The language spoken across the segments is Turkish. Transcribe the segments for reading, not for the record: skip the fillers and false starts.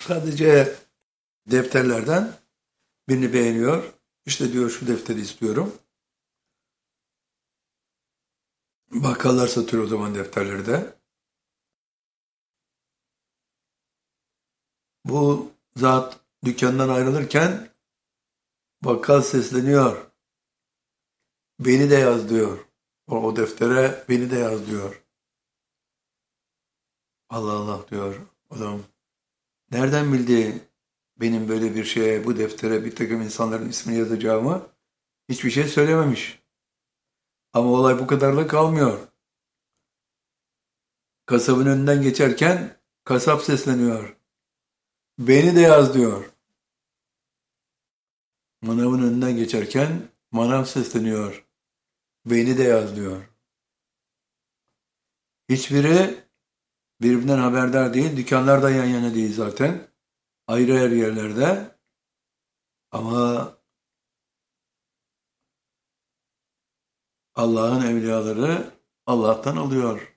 Sadece defterlerden birini beğeniyor. İşte diyor şu defteri istiyorum. Bakkallar satıyor o zaman defterleri de. Bu zat dükkandan ayrılırken bakkal sesleniyor. Beni de yaz diyor. O deftere beni de yaz diyor. Allah Allah diyor adam. Nereden bildi benim böyle bir şeye, bu deftere bir takım insanların ismini yazacağımı? Hiçbir şey söylememiş. Ama olay bu kadarla kalmıyor. Kasabın önünden geçerken kasap sesleniyor. Beni de yaz diyor. Manavın önünden geçerken manav sesleniyor. Beni de yaz diyor. Hiçbiri birbirinden haberdar değil. Dükkanlar da yan yana değil zaten. Ayrı ayrı yerlerde. Ama Allah'ın evliyaları Allah'tan alıyor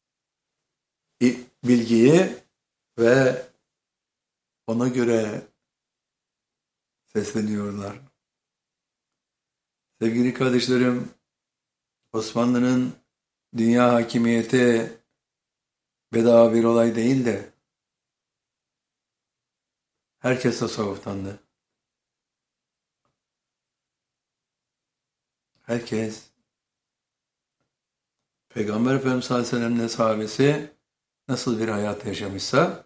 bilgiyi ve ona göre sesleniyorlar. Sevgili kardeşlerim, Osmanlı'nın dünya hakimiyeti bedava bir olay değil de herkes tasavvuftandı. Herkes Peygamber Efendimiz sallallahu aleyhi ve sellem'le sahabesi nasıl bir hayat yaşamışsa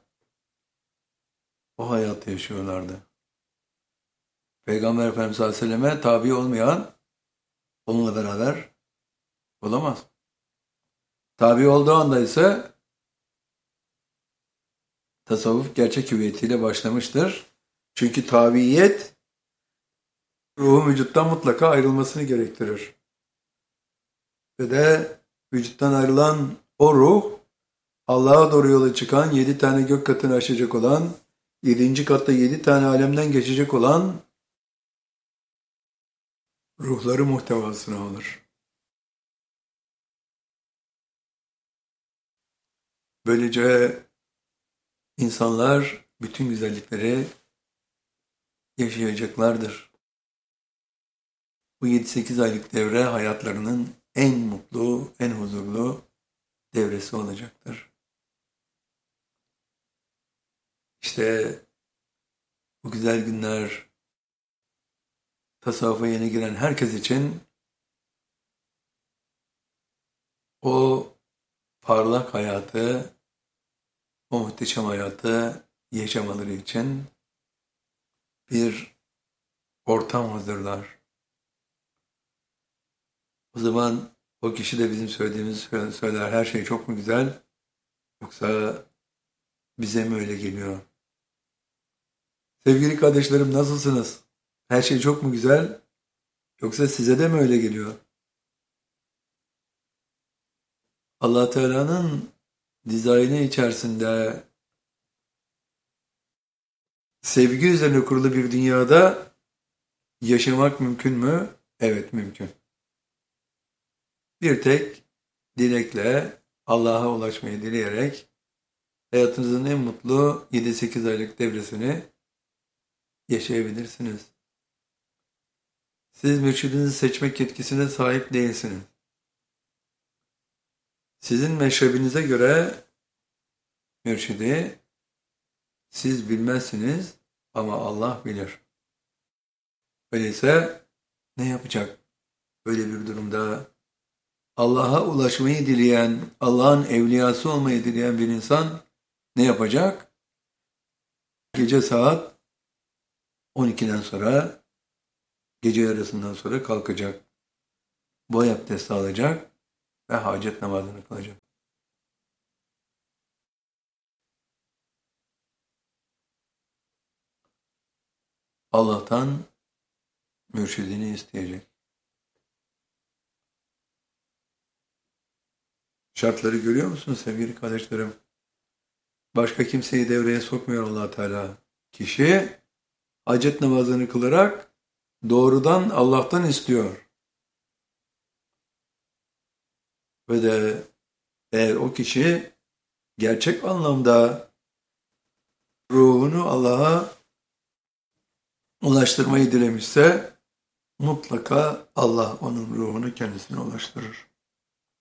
o hayatı yaşıyorlardı. Peygamber Efendimiz sallallahu aleyhi ve selleme tabi olmayan onunla beraber olamaz. Tabi olduğu anda ise tasavvuf gerçek hüviyetiyle başlamıştır. Çünkü tabiyet ruhun vücuttan mutlaka ayrılmasını gerektirir. Ve de vücuttan ayrılan o ruh Allah'a doğru yola çıkan 7 tane gök katını aşacak olan 7. katta 7 tane alemden geçecek olan ruhları muhtevasına alır. Böylece insanlar bütün güzellikleri yaşayacaklardır. Bu 7-8 aylık devre hayatlarının en mutlu, en huzurlu devresi olacaktır. İşte bu güzel günler tasavvufa yeni giren herkes için o parlak hayatı, o muhteşem hayatı yaşamaları için bir ortam hazırlar. O zaman o kişi de bizim söylediğimizi söyler. Her şey çok mu güzel? Yoksa bize mi öyle geliyor? Sevgili kardeşlerim nasılsınız? Her şey çok mu güzel? Yoksa size de mi öyle geliyor? Allah Teala'nın dizaynı içerisinde sevgi üzerine kurulu bir dünyada yaşamak mümkün mü? Evet, mümkün. Bir tek dilekle, Allah'a ulaşmayı dileyerek hayatınızın en mutlu 7-8 aylık devresini yaşayabilirsiniz. Siz mürşidinizi seçmek yetkisine sahip değilsiniz. Sizin meşrebinize göre mürşidi siz bilmezsiniz ama Allah bilir. Öyleyse ne yapacak? Böyle bir durumda Allah'a ulaşmayı dileyen, Allah'ın evliyası olmayı dileyen bir insan ne yapacak? Gece saat 12'den sonra, gece yarısından sonra kalkacak. Boy abdesti alacak ve hacet namazını kılacak. Allah'tan mürşidini isteyecek. Şartları görüyor musunuz sevgili kardeşlerim? Başka kimseyi devreye sokmuyor Allah Teala. Kişi hacet namazını kılarak doğrudan Allah'tan istiyor. Ve de eğer o kişi gerçek anlamda ruhunu Allah'a ulaştırmayı dilemişse mutlaka Allah onun ruhunu kendisine ulaştırır.